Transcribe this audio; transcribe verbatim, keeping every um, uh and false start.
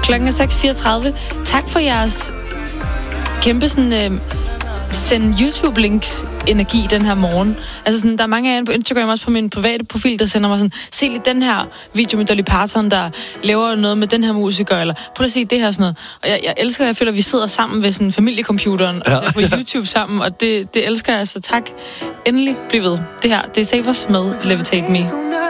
Klokken er seks fireogtredive. Tak for jeres kæmpe sådan, øh, send YouTube-links energi den her morgen. Altså sådan, der er mange af jer på Instagram, også på min private profil, der sender mig sådan, se lige den her video med Dolly Parton, der laver noget med den her musiker, eller prøv at se det her sådan noget. Og jeg, jeg elsker, jeg føler, at vi sidder sammen ved sådan familiecomputeren, ja, og ser på ja. YouTube sammen, og det, det elsker jeg, så tak. Endelig bliv ved. Det her, det er Savers med Levitate Me.